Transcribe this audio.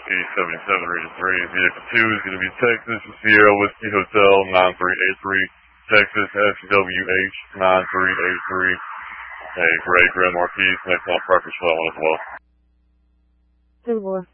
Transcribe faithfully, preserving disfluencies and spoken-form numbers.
eight seventy-seven, Region three. Vehicle two is going to be Texas Sierra Whiskey Hotel nine three eight three, Texas S W H nine three eight three. A gray Grand Marquis, next on Parker Swell as well. Two boy.